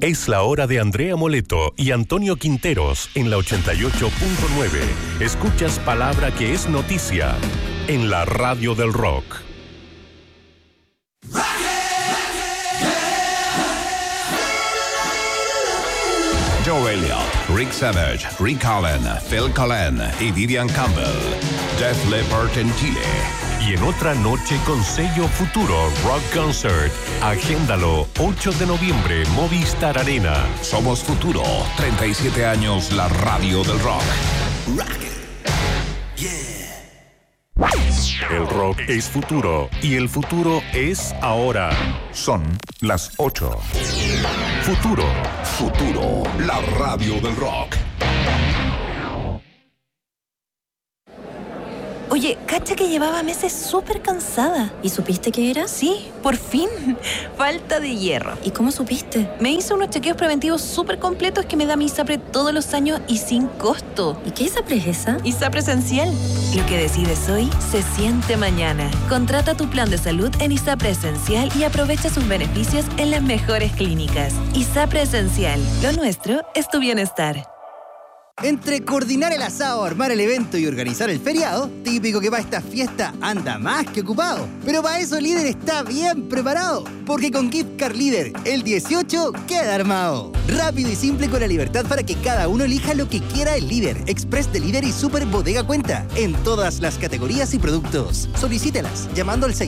Es la hora de Andrea Moleto y Antonio Quinteros en la 88.9. Escuchas palabra que es noticia en la radio del rock. Joe Elliott, Rick Savage, Rick Allen, Phil Collen y Vivian Campbell. Def Leppard en Chile. Y en otra noche con sello Futuro Rock Concert. Agéndalo, 8 de noviembre, Movistar Arena. Somos Futuro, 37 años la radio del rock. Rock. El rock es futuro y el futuro es ahora. Son las 8. Futuro. Futuro, la radio del rock. Oye, cacha que llevaba meses súper cansada. ¿Y supiste qué era? Sí, por fin. Falta de hierro. ¿Y cómo supiste? Me hice unos chequeos preventivos súper completos que me da mi ISAPRE todos los años y sin costo. ¿Y qué ISAPRE es esa? ISAPRE Esencial. Lo que decides hoy se siente mañana. Contrata tu plan de salud en ISAPRE Esencial y aprovecha sus beneficios en las mejores clínicas. ISAPRE Esencial. Lo nuestro es tu bienestar. Entre coordinar el asado, armar el evento y organizar el feriado, típico que para esta fiesta anda más que ocupado. Pero para eso Líder está bien preparado, porque con Gift Card Líder, el 18 queda armado. Rápido y simple con la libertad para que cada uno elija lo que quiera el Líder, Express de Líder y Super Bodega Cuenta, en todas las categorías y productos. Solicítelas llamando al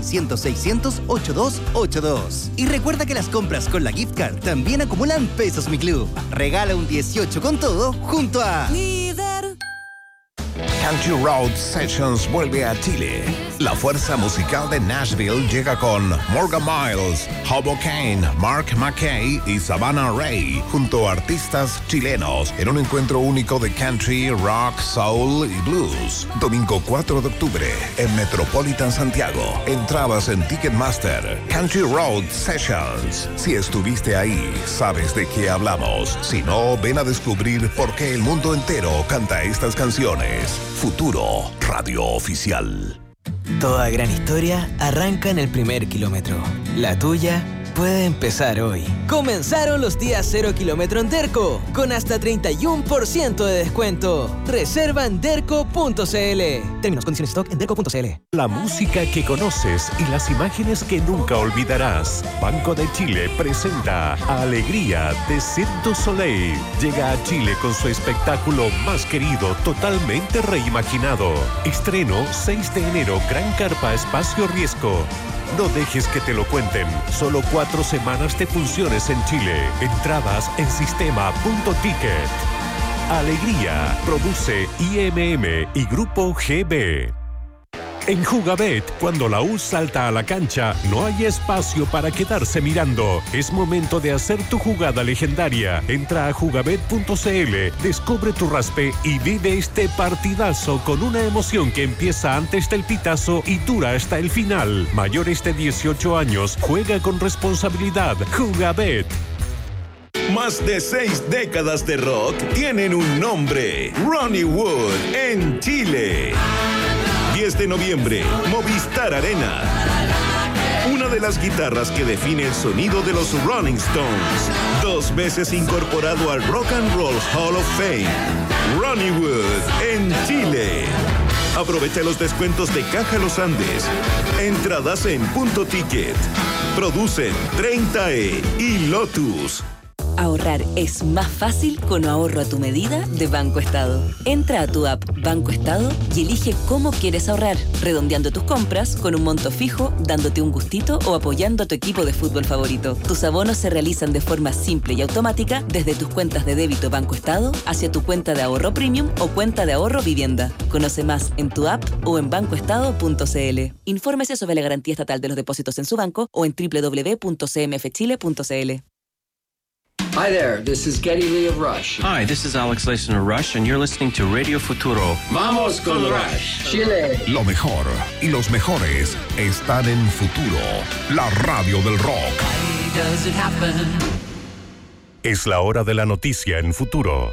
600-600-8282. Y recuerda que las compras con la Gift Card también acumulan pesos Mi Club. Regala un 18 con todo junto a Líder. Country Road Sessions vuelve a Chile. La fuerza musical de Nashville llega con Morgan Miles, Hobo Kane, Mark McKay y Savannah Ray, junto a artistas chilenos, en un encuentro único de country, rock, soul y blues. Domingo 4 de octubre, en Metropolitan Santiago. Entradas en Ticketmaster. Country Road Sessions. Si estuviste ahí, sabes de qué hablamos. Si no, ven a descubrir por qué el mundo entero canta estas canciones. Futuro, radio oficial. Toda gran historia arranca en el primer kilómetro. La tuya puede empezar hoy. Comenzaron los días 0 kilómetro en Derco, con hasta 31% de descuento. Reserva en derco.cl. Términos, condiciones, stock en derco.cl. La música que conoces y las imágenes que nunca olvidarás. Banco de Chile presenta Alegría de Cirque du Soleil. Llega a Chile con su espectáculo más querido, totalmente reimaginado. Estreno 6 de enero, Gran Carpa Espacio Riesgo. No dejes que te lo cuenten. Solo 4 semanas de funciones en Chile. Entradas en sistema.ticket. Alegría. Produce IMM y Grupo GB. En Jugabet, cuando la U salta a la cancha, no hay espacio para quedarse mirando. Es momento de hacer tu jugada legendaria. Entra a jugabet.cl, descubre tu raspe y vive este partidazo con una emoción que empieza antes del pitazo y dura hasta el final. Mayores de 18 años, juega con responsabilidad. Jugabet. Más de 6 décadas de rock tienen un nombre. Ronnie Wood en Chile. 10 de noviembre, Movistar Arena. Una de las guitarras que define el sonido de los Rolling Stones. 2 veces incorporado al Rock and Roll Hall of Fame. Ronnie Wood en Chile. Aprovecha los descuentos de Caja Los Andes. Entradas en Punto Ticket. Producen 30E y Lotus. Ahorrar es más fácil con ahorro a tu medida de Banco Estado. Entra a tu app Banco Estado y elige cómo quieres ahorrar, redondeando tus compras con un monto fijo, dándote un gustito o apoyando a tu equipo de fútbol favorito. Tus abonos se realizan de forma simple y automática desde tus cuentas de débito Banco Estado hacia tu cuenta de ahorro premium o cuenta de ahorro vivienda. Conoce más en tu app o en bancoestado.cl. Infórmese sobre la garantía estatal de los depósitos en su banco o en www.cmfchile.cl. Hi there, this is Geddy Lee of Rush. Hi, this is Alex Leyson of Rush, and you're listening to Radio Futuro. ¡Vamos con Rush! Chile. Lo mejor y los mejores están en Futuro, la radio del rock. Does it happen? Es la hora de la noticia en Futuro.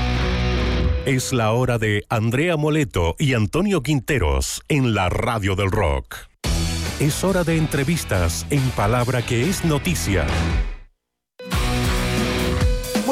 Es la hora de Andrea Moleto y Antonio Quinteros en la radio del rock. Es hora de entrevistas en palabra que es noticia.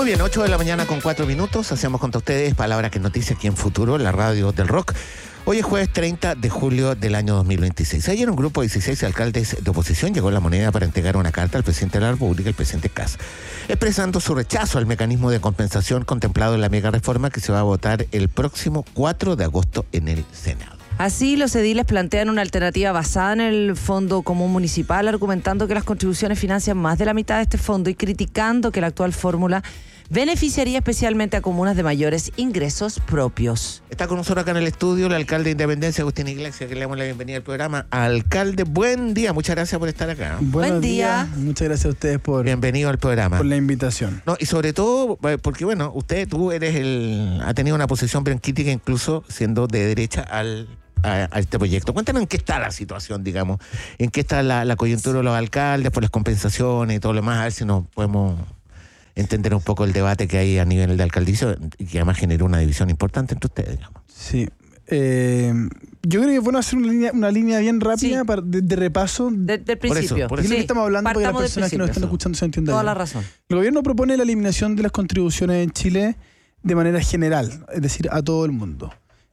Muy bien, 8 de la mañana con 4 minutos. Hacemos contra ustedes Palabras que Noticias aquí en Futuro, la radio del rock. Hoy es jueves 30 de julio del año 2026. Ayer un grupo de 16 alcaldes de oposición llegó a La Moneda para entregar una carta al presidente de la República, el presidente Kast, expresando su rechazo al mecanismo de compensación contemplado en la mega reforma que se va a votar el próximo 4 de agosto en el Senado. Así, los ediles plantean una alternativa basada en el Fondo Común Municipal, argumentando que las contribuciones financian más de la mitad de este fondo y criticando que la actual fórmula beneficiaría especialmente a comunas de mayores ingresos propios. Está con nosotros acá en el estudio el alcalde de Independencia, Agustín Iglesias, que le damos la bienvenida al programa. Alcalde, buen día, muchas gracias por estar acá. Buen día. Muchas gracias a ustedes por... Bienvenido al programa. Por la invitación. No, y sobre todo, porque bueno, tú eres ha tenido una posición bien crítica, incluso siendo de derecha a este proyecto. Cuéntanos en qué está la situación, digamos, en qué está la coyuntura de los alcaldes por las compensaciones y todo lo demás, a ver si nos podemos entender un poco el debate que hay a nivel de alcaldicio y que además generó una división importante entre ustedes, digamos. Sí. Yo creo que es bueno hacer una línea bien rápida de repaso. Del principio. Por eso es lo que estamos hablando para que las personas que nos están escuchando se entiendan. Toda la razón. El gobierno propone la eliminación de las contribuciones en Chile de manera general, es decir, a todo el mundo.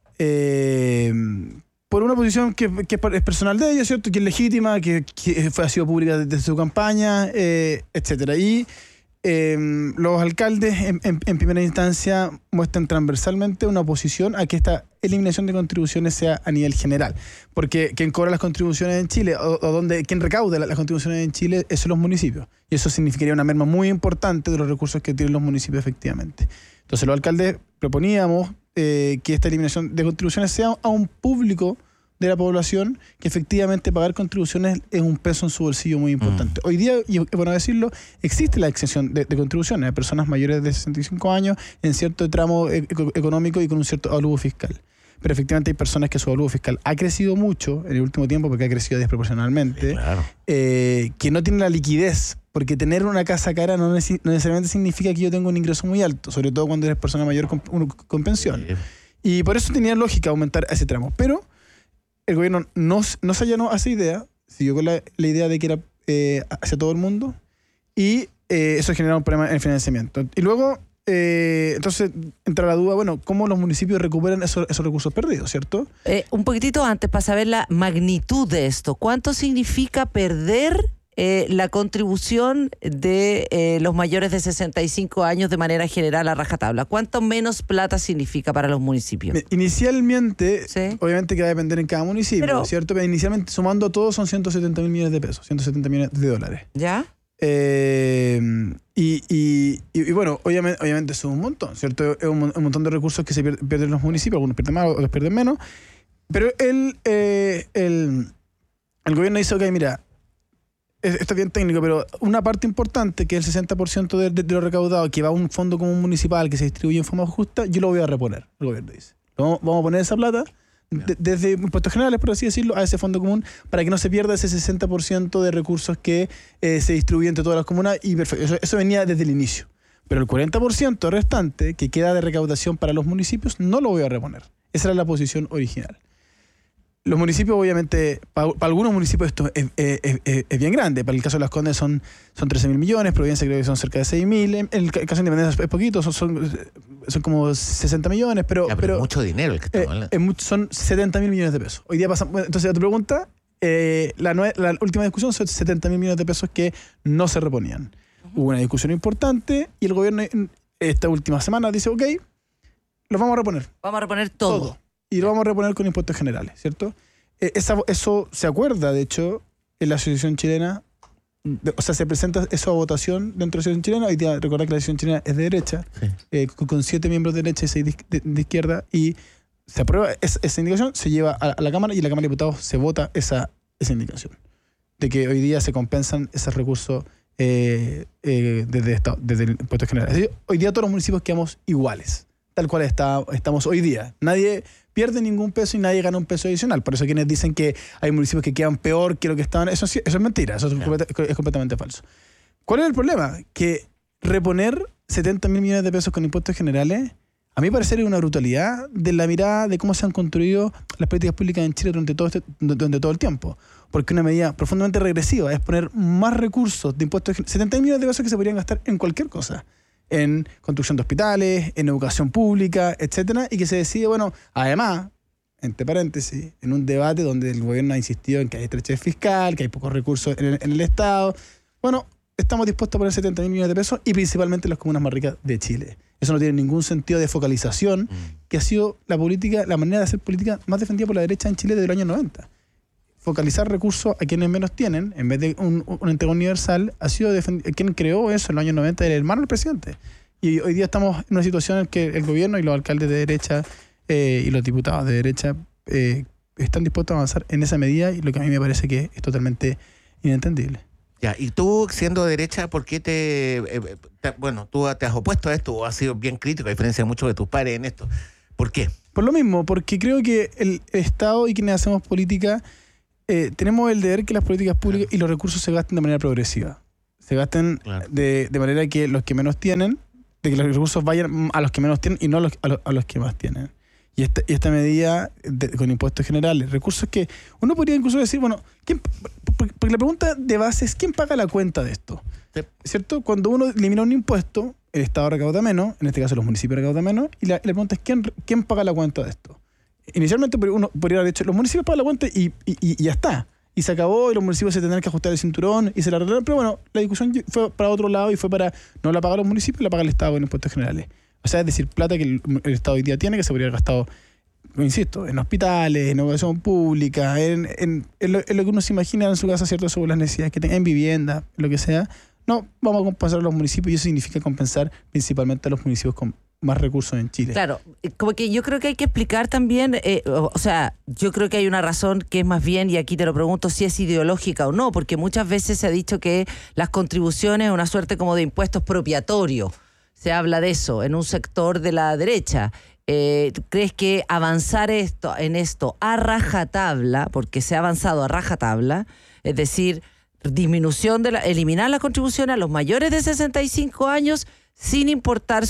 Por una posición que es personal de ellos, ¿cierto? Que es legítima, que ha sido pública desde su campaña, etcétera. Y los alcaldes en primera instancia muestran transversalmente una oposición a que esta eliminación de contribuciones sea a nivel general, porque quien cobra las contribuciones en Chile quien recauda las contribuciones en Chile son los municipios, y eso significaría una merma muy importante de los recursos que tienen los municipios efectivamente. Entonces los alcaldes proponíamos que esta eliminación de contribuciones sea a un público de la población que efectivamente pagar contribuciones es un peso en su bolsillo muy importante. Hoy día, y es bueno decirlo, existe la exención de contribuciones a personas mayores de 65 años en cierto tramo económico y con un cierto avalúo fiscal. Pero efectivamente hay personas que su avalúo fiscal ha crecido mucho en el último tiempo porque ha crecido desproporcionalmente, sí, claro, que no tienen la liquidez, porque tener una casa cara no necesariamente significa que yo tenga un ingreso muy alto, sobre todo cuando eres persona mayor con pensión. Sí. Y por eso tenía lógica aumentar ese tramo. Pero el gobierno no se allanó a esa idea, siguió con la idea de que era hacia todo el mundo, y eso generaba un problema en el financiamiento. Y luego, entonces, entra la duda, bueno, ¿cómo los municipios recuperan esos recursos perdidos, cierto? Un poquitito antes, para saber la magnitud de esto, ¿cuánto significa perder la contribución de los mayores de 65 años de manera general a rajatabla? ¿Cuánto menos plata significa para los municipios? Inicialmente, ¿sí? Obviamente que va a depender en cada municipio, ¿cierto? Pero inicialmente, sumando todo, son 170 mil millones de pesos, 170 millones de dólares. ¿Ya? Y bueno, obviamente es un montón, ¿cierto? Es un montón de recursos que se pierden en los municipios, algunos pierden más, otros pierden menos. Pero el gobierno dice, ok, mira, esto es bien técnico, pero una parte importante, que es el 60% de lo recaudado, que va a un fondo común municipal que se distribuye en forma justa, yo lo voy a reponer, el gobierno dice. Vamos a poner esa plata desde impuestos generales, por así decirlo, a ese fondo común para que no se pierda ese 60% de recursos que se distribuye entre todas las comunas. Y perfecto, eso venía desde el inicio. Pero el 40% restante que queda de recaudación para los municipios no lo voy a reponer. Esa era la posición original. Los municipios, obviamente, para algunos municipios esto es bien grande. Para el caso de Las Condes son 13 mil millones, Providencia creo que son cerca de 6 mil. En el caso de Independencia es poquito, son como 60 millones. Pero mucho dinero el que estamos hablando. Son 70 mil millones de pesos. Hoy día entonces, a tu pregunta, la última discusión son 70 mil millones de pesos que no se reponían. Hubo una discusión importante y el gobierno esta última semana dice, ok, los vamos a reponer. Vamos a reponer todo. Y lo vamos a reponer con impuestos generales, ¿cierto? Eso se acuerda, de hecho, en la Asociación Chilena, o sea, se presenta eso a votación dentro de la Asociación Chilena. Hoy día, recordad que la Asociación Chilena es de derecha, sí, con 7 miembros de derecha y 6 de izquierda, y se aprueba esa indicación, se lleva a la Cámara y en la Cámara de Diputados se vota esa indicación, de que hoy día se compensan esos recursos desde el impuesto general. Es decir, hoy día todos los municipios quedamos iguales, tal cual estamos hoy día. Nadie pierde ningún peso y nadie gana un peso adicional. Por eso quienes dicen que hay municipios que quedan peor que lo que estaban, eso es mentira, eso es completamente falso. ¿Cuál es el problema? Que reponer 70 mil millones de pesos con impuestos generales, a mí parece una brutalidad de la mirada de cómo se han construido las políticas públicas en Chile durante todo el tiempo. Porque una medida profundamente regresiva es poner más recursos de impuestos, 70 mil millones de pesos que se podrían gastar en cualquier cosa. en construcción de hospitales, en educación pública, etcétera, y que se decide, bueno, además, entre paréntesis, en un debate donde el gobierno ha insistido en que hay estrechez fiscal, que hay pocos recursos en el Estado. Bueno, estamos dispuestos a poner 70.000 millones de pesos y principalmente en las comunas más ricas de Chile. Eso no tiene ningún sentido de focalización, que ha sido la manera de hacer política más defendida por la derecha en Chile desde los años 90. Focalizar recursos a quienes menos tienen, en vez de una entrega universal, ha sido quien creó eso en los años 90, era el hermano del presidente. Y hoy día estamos en una situación en que el gobierno y los alcaldes de derecha y los diputados de derecha están dispuestos a avanzar en esa medida, y lo que a mí me parece que es totalmente inentendible. Ya, y tú, siendo de derecha, ¿por qué tú te has opuesto a esto o has sido bien crítico, a diferencia de muchos de tus pares en esto? ¿Por qué? Por lo mismo, porque creo que el Estado y quienes hacemos política tenemos el deber que las políticas públicas y los recursos se gasten de manera progresiva. Se gasten de manera que los que menos tienen, de que los recursos vayan a los que menos tienen y no a los que más tienen. Y esta medida con impuestos generales, recursos que uno podría incluso decir, bueno, porque la pregunta de base es ¿quién paga la cuenta de esto? ¿Cierto? Cuando uno elimina un impuesto, el Estado recauda menos, en este caso los municipios recaudan menos, y la pregunta es ¿quién paga la cuenta de esto? Inicialmente uno podría haber dicho, los municipios pagan la cuenta y ya está. Y se acabó, y los municipios se tendrán que ajustar el cinturón y se la arreglaron. Pero bueno, la discusión fue para otro lado y fue para no la pagan los municipios, la paga el Estado en impuestos generales. O sea, es decir, plata que el Estado hoy día tiene, que se podría haber gastado, insisto, en hospitales, en educación pública, en lo que uno se imagina en su casa, ¿cierto?, sobre las necesidades que tenga, en vivienda, lo que sea. No, vamos a compensar a los municipios, y eso significa compensar principalmente a los municipios con más recursos en Chile. Claro, como que yo creo que hay que explicar también, yo creo que hay una razón que es más bien, y aquí te lo pregunto, si es ideológica o no, porque muchas veces se ha dicho que las contribuciones es una suerte como de impuestos propiatorios. Se habla de eso en un sector de la derecha. ¿Crees que avanzar en esto a rajatabla, porque se ha avanzado a rajatabla, es decir, disminución eliminar la contribución a los mayores de 65 años sin importar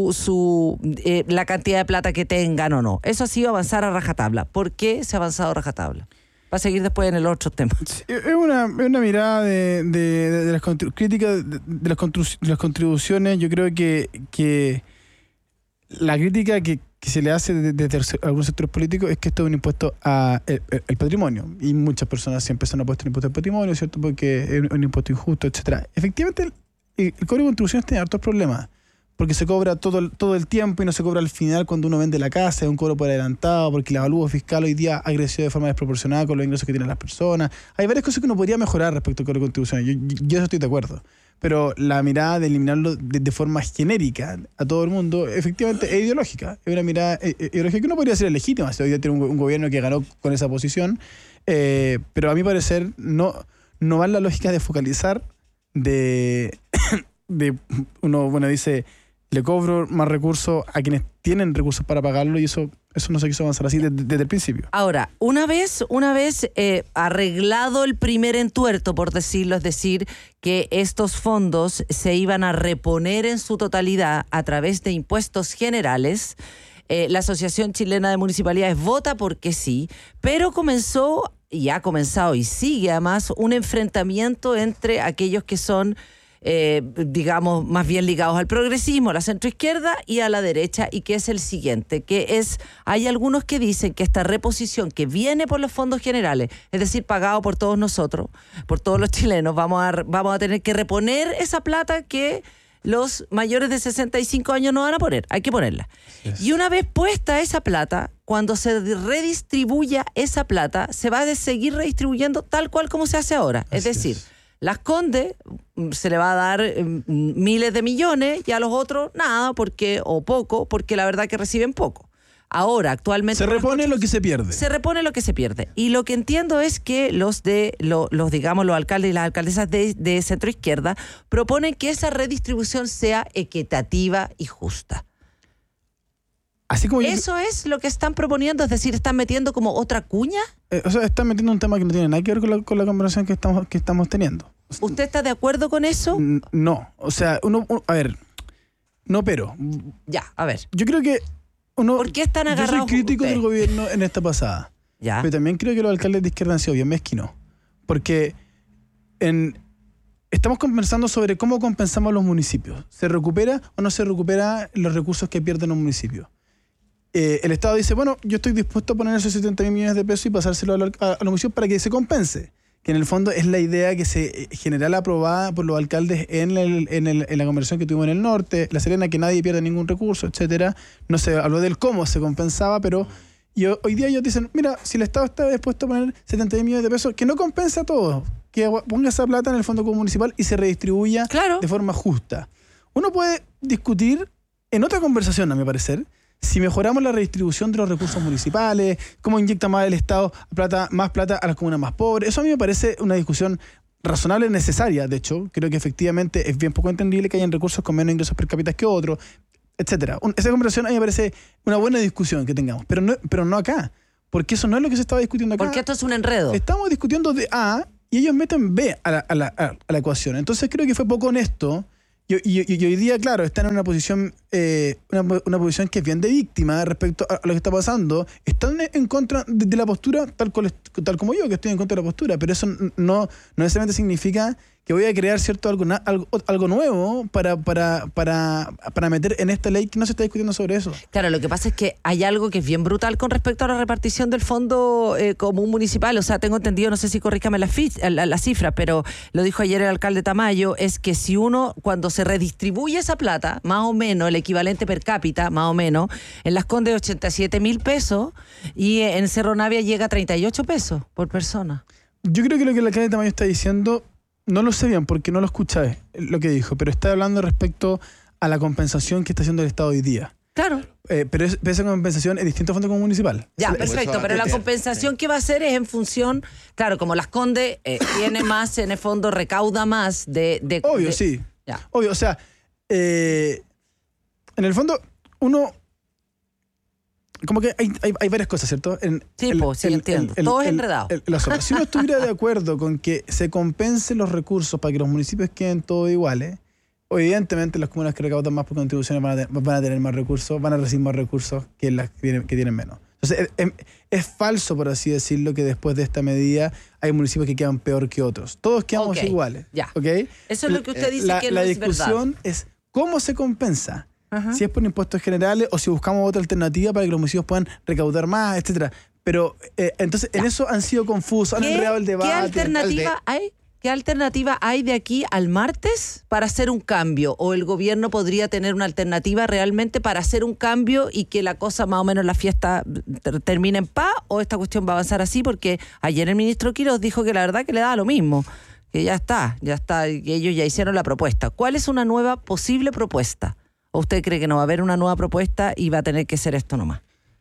la cantidad de plata que tengan o no? Eso ha sido avanzar a rajatabla. ¿Por qué se ha avanzado a rajatabla? Va a seguir después en el otro tema. Es una mirada de las críticas de las contribuciones. Yo creo que la crítica que se le hace desde algunos sectores políticos es que esto es un impuesto a el patrimonio, y muchas personas siempre se han opuesto al impuesto al patrimonio, ¿cierto?, porque es un impuesto injusto, etcétera. Efectivamente, el código de contribuciones tiene hartos problemas, porque se cobra todo el tiempo y no se cobra al final cuando uno vende la casa, es un cobro por adelantado, porque el avalúo fiscal hoy día ha crecido de forma desproporcionada con los ingresos que tienen las personas. Hay varias cosas que uno podría mejorar respecto al código de contribuciones, yo estoy de acuerdo. Pero la mirada de eliminarlo de forma genérica a todo el mundo, efectivamente es ideológica. Es una mirada ideológica que no podría ser legítima si hoy día tiene un gobierno que ganó con esa posición. Pero a mi parecer no va en la lógica de focalizar, uno dice, le cobro más recursos a quienes tienen recursos para pagarlo, y eso no se quiso avanzar así desde el principio. Ahora, una vez arreglado el primer entuerto, por decirlo, es decir, que estos fondos se iban a reponer en su totalidad a través de impuestos generales, la Asociación Chilena de Municipalidades vota porque sí, pero comenzó, y ha comenzado y sigue además, un enfrentamiento entre aquellos que son digamos, más bien ligados al progresismo, a la centroizquierda y a la derecha, y que es el siguiente, hay algunos que dicen que esta reposición que viene por los fondos generales, es decir, pagado por todos nosotros, por todos los chilenos, vamos a tener que reponer esa plata que los mayores de 65 años no van a poner, hay que ponerla. Yes. Y una vez puesta esa plata, cuando se redistribuya esa plata, se va a seguir redistribuyendo tal cual como se hace ahora, es decir, Las Condes se le va a dar miles de millones, y a los otros nada, o poco, porque la verdad que reciben poco. Ahora, actualmente... Se repone lo que se pierde. Se repone lo que se pierde. Y lo que entiendo es que los alcaldes y las alcaldesas de centroizquierda proponen que esa redistribución sea equitativa y justa. Así como ¿Eso es lo que están proponiendo? Es decir, ¿están metiendo como otra cuña? Están metiendo un tema que no tiene nada que ver con la conversación que estamos teniendo. ¿Usted está de acuerdo con eso? No. Pero... Ya, a ver. Yo creo que ¿por qué están agarrados? Yo soy crítico del gobierno en esta pasada. Ya. Pero también creo que los alcaldes de izquierda han sido bien mezquinos. Porque en estamos conversando sobre cómo compensamos los municipios. ¿Se recupera o no se recupera los recursos que pierden los municipios? El Estado dice, bueno, yo estoy dispuesto a poner esos 70.000 millones de pesos y pasárselo a los municipios para que se compense. Que en el fondo es la idea que se general aprobada por los alcaldes en la conversación que tuvimos en el norte, La Serena, que nadie pierda ningún recurso, etcétera. No se habló del cómo se compensaba, pero hoy día ellos dicen, mira, si el Estado está dispuesto a poner 70.000 millones de pesos, que no compense a todos, que ponga esa plata en el fondo municipal y se redistribuya de forma justa. Uno puede discutir en otra conversación, a mi parecer, si mejoramos la redistribución de los recursos municipales, cómo inyecta más el Estado más plata a las comunas más pobres. Eso a mí me parece una discusión razonable y necesaria. De hecho, creo que efectivamente es bien poco entendible que hayan recursos con menos ingresos per cápita que otros, etcétera. Esa conversación a mí me parece una buena discusión que tengamos, pero no acá, porque eso no es lo que se estaba discutiendo acá. Porque esto es un enredo. Estamos discutiendo de A y ellos meten B a la ecuación. Entonces creo que fue poco honesto. Y hoy día, claro, están en una posición una posición que es bien de víctima respecto a lo que está pasando. Están en contra de la postura, tal como yo, que estoy en contra de la postura, pero eso no necesariamente significa que voy a crear algo nuevo para meter en esta ley que no se está discutiendo sobre eso. Claro, lo que pasa es que hay algo que es bien brutal con respecto a la repartición del fondo común municipal. O sea, tengo entendido, no sé si corríjame la cifra, pero lo dijo ayer el alcalde Tamayo, es que si uno, cuando se redistribuye esa plata, más o menos, el equivalente per cápita, más o menos, en Las Condes 87.000 pesos y en Cerro Navia llega a 38 pesos por persona. Yo creo que lo que el alcalde Tamayo está diciendo, no lo sé bien porque no lo escuché lo que dijo, pero está hablando respecto a la compensación que está haciendo el Estado hoy día. Claro. Pero esa compensación es distinta al fondo común municipal. Ya, perfecto, pero la compensación que va a hacer es en función, claro, como Las Condes tiene más, en el fondo recauda más de obvio, sí. Ya. Obvio, o sea, en el fondo, uno... Como que hay varias cosas, ¿cierto? Sí, entiendo. Todo es enredado. Si uno estuviera de acuerdo con que se compensen los recursos para que los municipios queden todos iguales, evidentemente las comunas que recaudan más por contribuciones van a tener más recursos, van a recibir más recursos que las que tienen menos. Entonces, es falso, por así decirlo, que después de esta medida hay municipios que quedan peor que otros. Todos quedamos iguales. Ya. ¿Okay? Eso es lo que usted dice que no es verdad. La discusión es cómo se compensa. Ajá. Si es por impuestos generales o si buscamos otra alternativa para que los municipios puedan recaudar más, etcétera. Pero entonces en eso han sido confusos, han enredado el debate. ¿Qué alternativa hay de aquí al martes para hacer un cambio? ¿O el gobierno podría tener una alternativa realmente para hacer un cambio y que la cosa más o menos, la fiesta termine en paz? ¿O esta cuestión va a avanzar así? Porque ayer el ministro Quiroz dijo que la verdad que le daba lo mismo, que ya está, que ellos ya hicieron la propuesta. ¿Cuál es una nueva posible propuesta? ¿O usted cree que no va a haber una nueva propuesta y va a tener que ser esto nomás?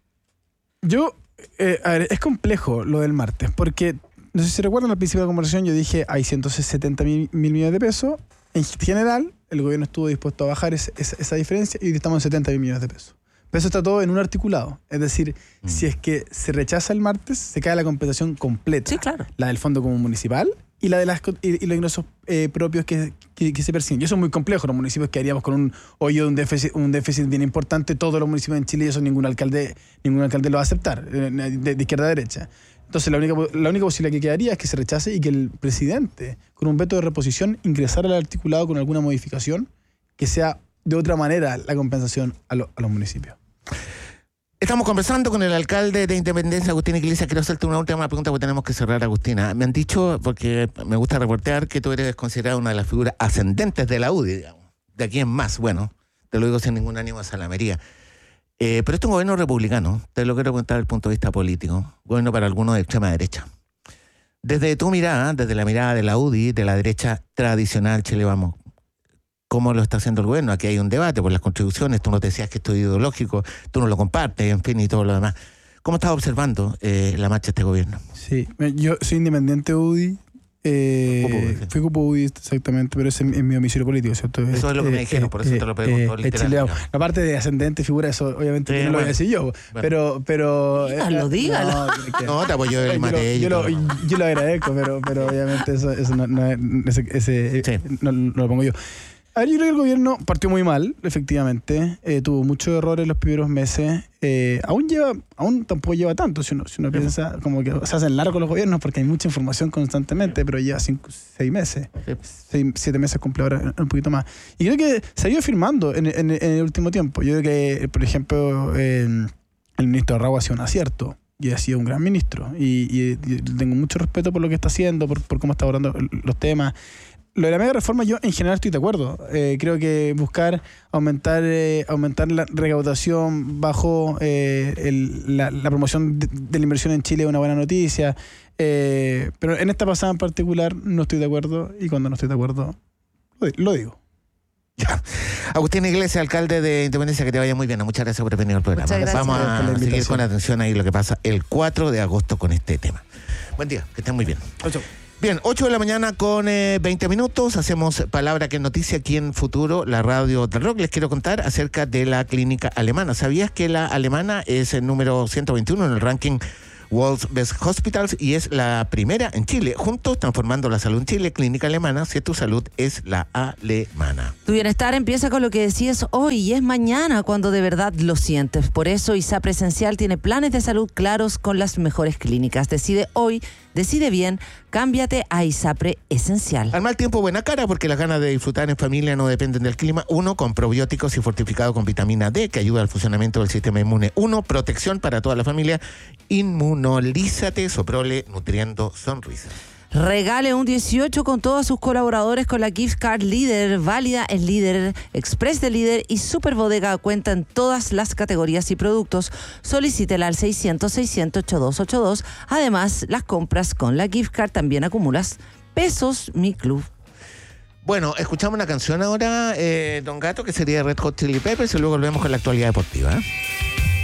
A ver, es complejo lo del martes, porque no sé si recuerdan al principio de la conversación, yo dije hay 170.000 millones de pesos. En general, el gobierno estuvo dispuesto a bajar esa diferencia y hoy estamos en 70.000 millones de pesos. Pero eso está todo en un articulado. Es decir, si es que se rechaza el martes, se cae la compensación completa. Sí, claro. La del Fondo Común Municipal y la de los ingresos propios que se persiguen. Y eso es muy complejo. Los municipios quedaríamos con un hoyo de un déficit bien importante. Todos los municipios en Chile, y eso ningún alcalde lo va a aceptar, de izquierda a derecha. Entonces la única posibilidad que quedaría es que se rechace y que el presidente, con un veto de reposición, ingresara al articulado con alguna modificación que sea de otra manera la compensación a los municipios. Estamos conversando con el alcalde de Independencia, Agustín Iglesias. Quiero hacerte una última pregunta porque tenemos que cerrar, Agustina. Me han dicho, porque me gusta reportear, que tú eres considerada una de las figuras ascendentes de la UDI, digamos. De aquí en más, bueno, te lo digo sin ningún ánimo de salamería. Pero esto es un gobierno republicano, te lo quiero contar desde el punto de vista político, gobierno para algunos de extrema derecha. Desde tu mirada, desde la mirada de la UDI, de la derecha tradicional, Chile Vamos, ¿cómo lo está haciendo el gobierno? Aquí hay un debate por las contribuciones, tú nos decías que esto es ideológico, tú no lo compartes, en fin, y todo lo demás. ¿Cómo estás observando la marcha de este gobierno? Sí, yo soy independiente UDI. Fui cupo UDI, exactamente, pero ese es mi domicilio político, ¿cierto? Eso es lo que me dijeron, por eso te lo pregunto literalmente. La parte de ascendente figura, eso obviamente no lo voy a decir yo, bueno. pero dígalo. No, te apoyo el Mateo. Yo lo agradezco, pero obviamente eso no lo pongo yo. A ver, yo creo que el gobierno partió muy mal, efectivamente. Tuvo muchos errores los primeros meses. Aún tampoco lleva tanto. Si uno piensa, como que se hacen largos los gobiernos porque hay mucha información constantemente, pero lleva 6 meses. 7 meses cumple ahora, un poquito más. Y creo que se ha ido firmando en el último tiempo. Yo creo que, por ejemplo, el ministro Raúl ha sido un acierto. Y ha sido un gran ministro. Y tengo mucho respeto por lo que está haciendo, por cómo está abordando los temas. Lo de la mega reforma, yo en general estoy de acuerdo. Creo que buscar aumentar la recaudación bajo la promoción de la inversión en Chile es una buena noticia. Pero en esta pasada en particular no estoy de acuerdo, y cuando no estoy de acuerdo lo digo. Ya. Agustín Iglesias, alcalde de Independencia, que te vaya muy bien. Muchas gracias por venir al programa. Vamos a seguir con atención ahí lo que pasa el 4 de agosto con este tema. Buen día, que estén muy bien. Bien, 8 de la mañana con 20 minutos. Hacemos Palabra que es Noticia aquí en Futuro, la radio del rock. Les quiero contar acerca de la clínica alemana. ¿Sabías que la alemana es el número 121 en el ranking World's Best Hospitals y es la primera en Chile? Juntos transformando la salud en Chile. Clínica alemana, si tu salud es la alemana. Tu bienestar empieza con lo que decides hoy y es mañana cuando de verdad lo sientes. Por eso ISAPRE Esencial tiene planes de salud claros con las mejores clínicas. Decide hoy, decide bien, cámbiate a ISAPRE Esencial. Al mal tiempo, buena cara, porque las ganas de disfrutar en familia no dependen del clima. 1, con probióticos y fortificado con vitamina D, que ayuda al funcionamiento del sistema inmune. 1, protección para toda la familia. Inmunolízate, Soprole, nutriendo sonrisas. Regale un 18 con todos sus colaboradores con la Gift Card Líder, válida en Líder, Express de Líder y Super Bodega. Cuenta en todas las categorías y productos. Solicítela al 600-600-8282. Además, las compras con la Gift Card también acumulas pesos, mi club. Bueno, escuchamos una canción ahora, Don Gato, que sería Red Hot Chili Peppers, y luego volvemos con la actualidad deportiva.